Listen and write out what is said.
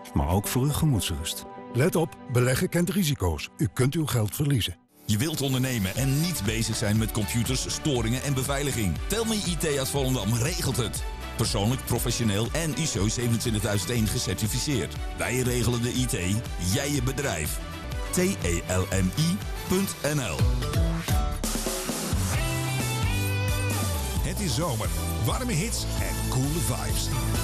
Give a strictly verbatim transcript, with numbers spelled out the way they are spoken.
maar ook voor uw gemoedsrust. Let op, beleggen kent risico's. U kunt uw geld verliezen. Je wilt ondernemen en niet bezig zijn met computers, storingen en beveiliging. Telme I T uit Volendam regelt het. Persoonlijk, professioneel en I S O zevenentwintigduizend één gecertificeerd. Wij regelen de I T, jij je bedrijf. T E L M I punt N L. Het is zomer, warme hits en coole vibes.